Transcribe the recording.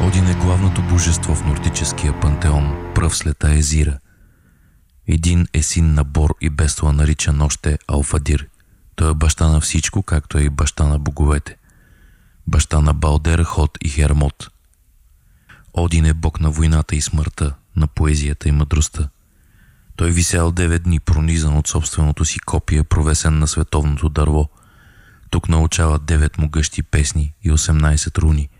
Один е главното божество в нордическия пантеон, пръв след Аезира. Един е син на Бор и Бестуа, наричан още Алфадир. Той е баща на всичко, както е и баща на боговете. Баща на Балдер, Ход и Хермот. Один е бог на войната и смъртта, на поезията и мъдростта. Той висял 9 дни, пронизан от собственото си копие, провесен на световното дърво. Тук научава 9 могъщи песни и 18 руни,